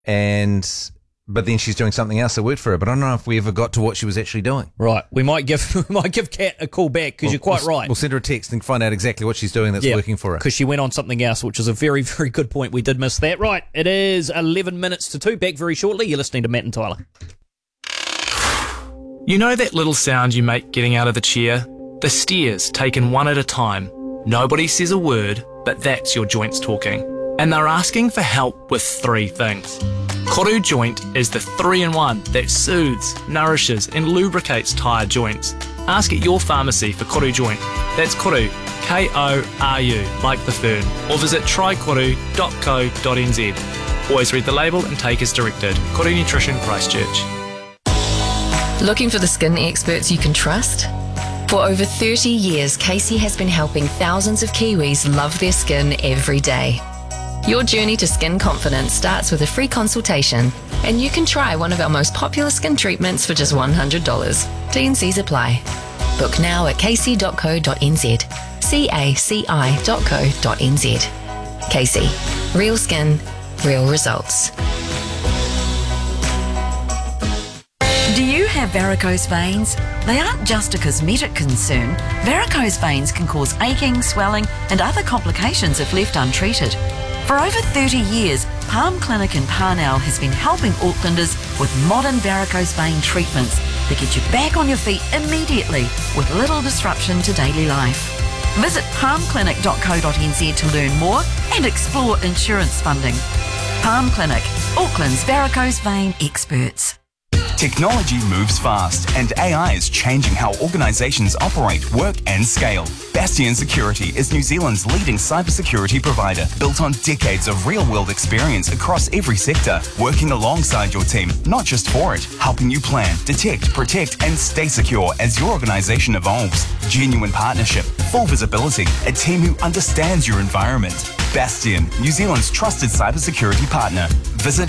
But then she's doing something else that worked for her. But I don't know if we ever got to what she was actually doing. Right. We might give Kat a call back because you're quite right. We'll send her a text and find out exactly what she's doing that's working for her. Because she went on something else, which is a very, very good point. We did miss that. Right. It is 11 minutes to 2. Back very shortly. You're listening to Matt and Tyler. You know that little sound you make getting out of the chair? The stairs taken one at a time. Nobody says a word, but that's your joints talking. And they're asking for help with 3 things. Koru Joint is the 3-in-1 that soothes, nourishes and lubricates tired joints. Ask at your pharmacy for Koru Joint. That's Koru, K-O-R-U, like the fern. Or visit trykoru.co.nz. Always read the label and take as directed. Koru Nutrition, Christchurch. Looking for the skin experts you can trust? For over 30 years, Casey has been helping thousands of Kiwis love their skin every day. Your journey to skin confidence starts with a free consultation, and you can try one of our most popular skin treatments for just $100. T&Cs apply. Book now at casey.co.nz. caci.co.nz. Casey. Real skin, real results. Do you have varicose veins? They aren't just a cosmetic concern. Varicose veins can cause aching, swelling, and other complications if left untreated. For over 30 years, Palm Clinic in Parnell has been helping Aucklanders with modern varicose vein treatments that get you back on your feet immediately with little disruption to daily life. Visit palmclinic.co.nz to learn more and explore insurance funding. Palm Clinic, Auckland's varicose vein experts. Technology moves fast, and AI is changing how organisations operate, work and scale. Bastion Security is New Zealand's leading cybersecurity provider, built on decades of real-world experience across every sector, working alongside your team, not just for it, helping you plan, detect, protect and stay secure as your organisation evolves. Genuine partnership, full visibility, a team who understands your environment. Bastion, New Zealand's trusted cybersecurity partner. Visit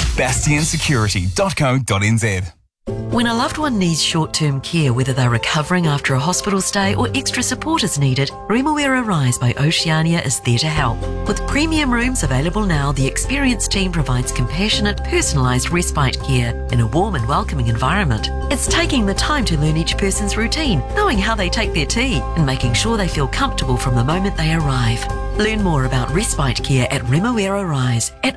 bastionsecurity.co.nz. When a loved one needs short-term care, whether they're recovering after a hospital stay or extra support is needed, Remuera Rise by Oceania is there to help. With premium rooms available now, the experienced team provides compassionate, personalised respite care in a warm and welcoming environment. It's taking the time to learn each person's routine, knowing how they take their tea, and making sure they feel comfortable from the moment they arrive. Learn more about respite care at Remuera Rise at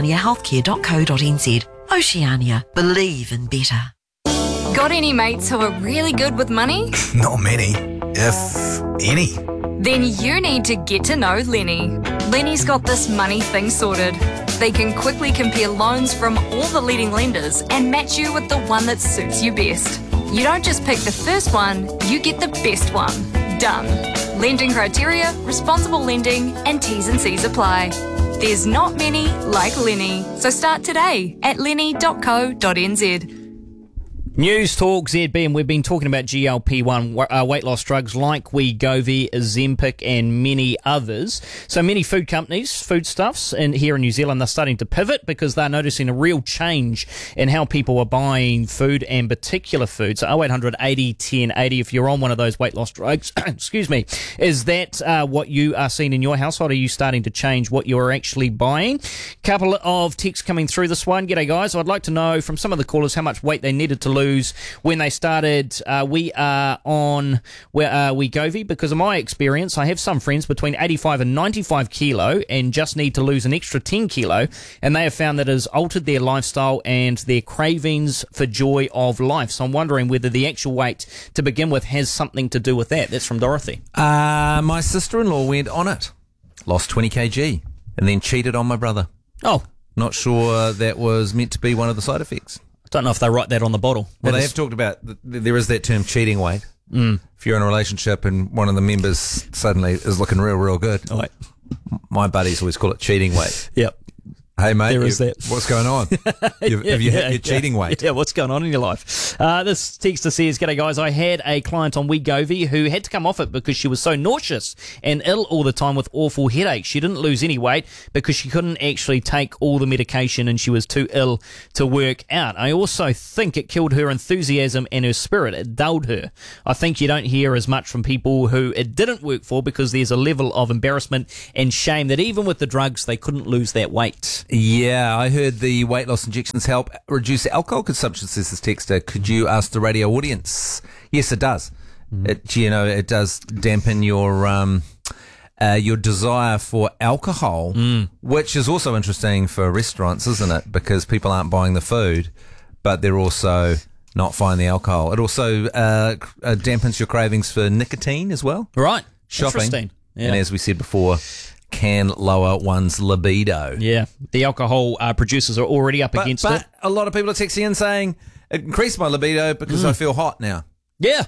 oceaniahealthcare.co.nz. Oceania. Believe in better. Got any mates who are really good with money? Not many, if any. Then you need to get to know Lenny. Lenny's got this money thing sorted. They can quickly compare loans from all the leading lenders and match you with the one that suits you best. You don't just pick the first one, you get the best one. Done. Lending criteria, responsible lending, and T's and C's apply. There's not many like Lenny, so start today at lenny.co.nz. News Talk ZB, and we've been talking about GLP-1 weight loss drugs like Wegovy, Ozempic, and many others. So many food companies, foodstuffs, and here in New Zealand, they're starting to pivot because they're noticing a real change in how people are buying food and particular food. So 0800 80 10 80, if you're on one of those weight loss drugs, excuse me, is that what you are seeing in your household? Are you starting to change what you're actually buying? Couple of texts coming through this one. G'day guys, I'd like to know from some of the callers how much weight they needed to lose when they started. We are on Wegovy because of my experience. I have some friends between 85 and 95 kilo and just need to lose an extra 10 kilo, and they have found that it has altered their lifestyle and their cravings for joy of life. So I'm wondering whether the actual weight to begin with has something to do with that. That's from Dorothy. My sister-in-law went on it, lost 20 kg, and then cheated on my brother. Oh. Not sure that was meant to be one of the side effects. Don't know if they write that on the bottle. Well, they have talked about, there is that term cheating weight. If you're in a relationship and one of the members suddenly is looking real, real good. Oh, wait. My buddies always call it cheating weight. Yep. Hey, mate, there is that. What's going on? Have you hit your cheating weight? Yeah, what's going on in your life? This texter says, g'day guys, I had a client on Wegovy who had to come off it because she was so nauseous and ill all the time with awful headaches. She didn't lose any weight because she couldn't actually take all the medication and she was too ill to work out. I also think it killed her enthusiasm and her spirit. It dulled her. I think you don't hear as much from people who it didn't work for because there's a level of embarrassment and shame that even with the drugs, they couldn't lose that weight. Yeah, I heard the weight loss injections help reduce alcohol consumption, says this texter. Could you ask the radio audience? Yes, it does. It does dampen your desire for alcohol, which is also interesting for restaurants, isn't it? Because people aren't buying the food, but they're also not finding the alcohol. It also dampens your cravings for nicotine as well. Right. Shopping. Interesting. Yeah. And as we said before, can lower one's libido. Yeah. The alcohol producers are already up against but it. a lot of people are texting in saying, it increased my libido because I feel hot now. Yeah.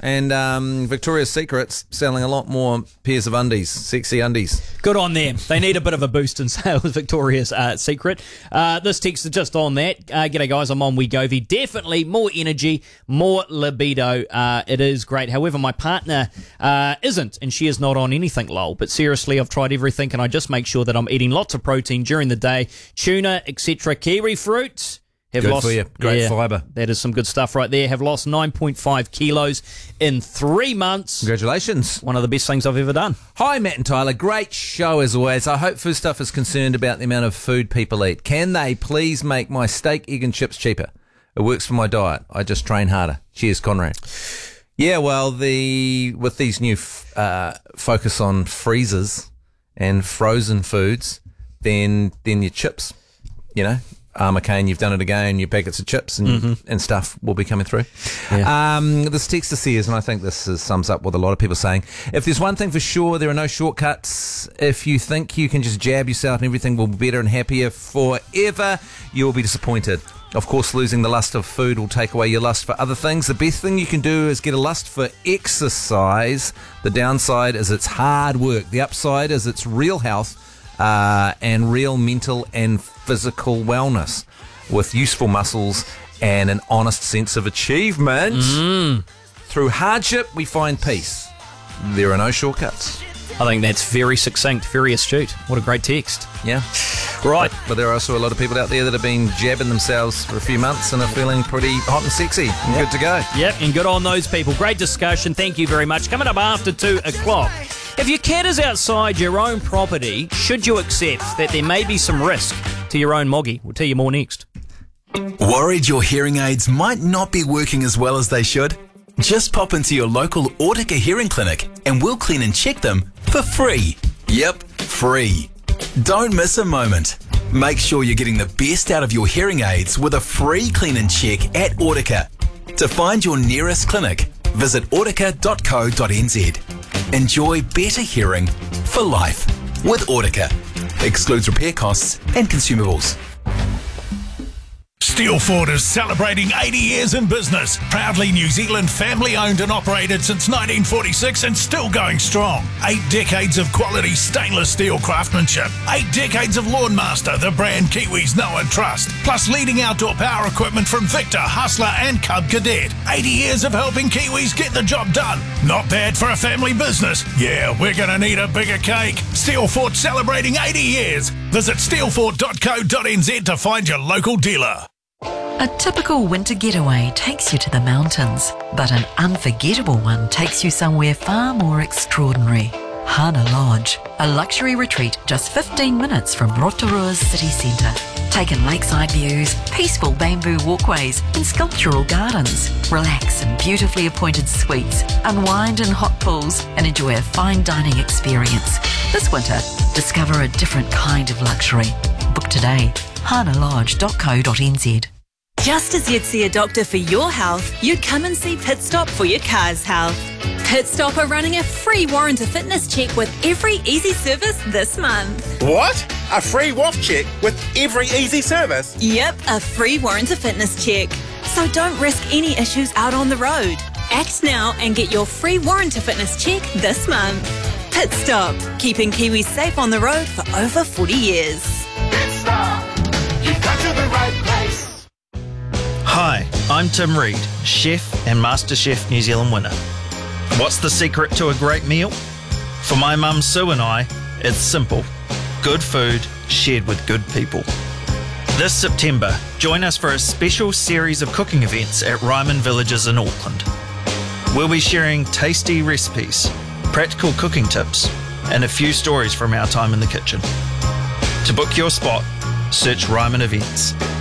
And Victoria's Secret's selling a lot more pairs of undies, sexy undies. Good on them. They need a bit of a boost in sales, Victoria's Secret. This text is just on that. G'day, guys. I'm on Wegovy. Definitely more energy, more libido. It is great. However, my partner isn't, and she is not on anything, lol. But seriously, I've tried everything, and I just make sure that I'm eating lots of protein during the day. Tuna, etc. Kiwi fruit. Good for you. Great fibre. That is some good stuff right there. Have lost 9.5 kilos in 3 months. Congratulations. One of the best things I've ever done. Hi, Matt and Tyler. Great show as always. I hope Food Stuff is concerned about the amount of food people eat. Can they please make my steak, egg and chips cheaper? It works for my diet. I just train harder. Cheers, Conrad. Yeah, well, with these new focus on freezers and frozen foods, then your chips, McCain, you've done it again. Your packets of chips and stuff will be coming through. Yeah. This text says, and I think this sums up what a lot of people are saying, if there's one thing for sure, there are no shortcuts. If you think you can just jab yourself and everything will be better and happier forever, you will be disappointed. Of course, losing the lust of food will take away your lust for other things. The best thing you can do is get a lust for exercise. The downside is it's hard work. The upside is it's real health and real mental and physical wellness with useful muscles and an honest sense of achievement. Through hardship, we find peace. There are no shortcuts. I think that's very succinct, very astute. What a great text. Yeah. Right. But there are also a lot of people out there that have been jabbing themselves for a few months and are feeling pretty hot and sexy and good to go. Yep, and good on those people. Great discussion. Thank you very much. Coming up after 2 o'clock. If your cat is outside your own property, should you accept that there may be some risk to your own moggy? We'll tell you more next. Worried your hearing aids might not be working as well as they should? Just pop into your local Autica hearing clinic and we'll clean and check them for free. Yep, free. Don't miss a moment. Make sure you're getting the best out of your hearing aids with a free clean and check at Autica. To find your nearest clinic, visit autica.co.nz. Enjoy better hearing for life with Autica. Excludes repair costs and consumables. Steelfort is celebrating 80 years in business. Proudly New Zealand family-owned and operated since 1946 and still going strong. 8 decades of quality stainless steel craftsmanship. 8 decades of Lawnmaster, the brand Kiwis know and trust. Plus leading outdoor power equipment from Victor, Hustler and Cub Cadet. 80 years of helping Kiwis get the job done. Not bad for a family business. Yeah, we're going to need a bigger cake. Steelfort celebrating 80 years. Visit steelfort.co.nz to find your local dealer. A typical winter getaway takes you to the mountains, but an unforgettable one takes you somewhere far more extraordinary. Hana Lodge, a luxury retreat just 15 minutes from Rotorua's city centre. Take in lakeside views, peaceful bamboo walkways and sculptural gardens. Relax in beautifully appointed suites, unwind in hot pools and enjoy a fine dining experience. This winter, discover a different kind of luxury. Book today, hanalodge.co.nz. Just as you'd see a doctor for your health, you'd come and see Pit Stop for your car's health. Pit Stop are running a free warranty fitness check with every easy service this month. What? A free WAF check with every easy service? Yep, a free warranty fitness check. So don't risk any issues out on the road. Act now and get your free warranty fitness check this month. Pit Stop, keeping Kiwis safe on the road for over 40 years. Pit Stop, you've got to the right place. Hi, I'm Tim Reid, chef and MasterChef New Zealand winner. What's the secret to a great meal? For my mum Sue and I, it's simple. Good food shared with good people. This September, join us for a special series of cooking events at Ryman Villages in Auckland. We'll be sharing tasty recipes, practical cooking tips, and a few stories from our time in the kitchen. To book your spot, Search Ryman Events.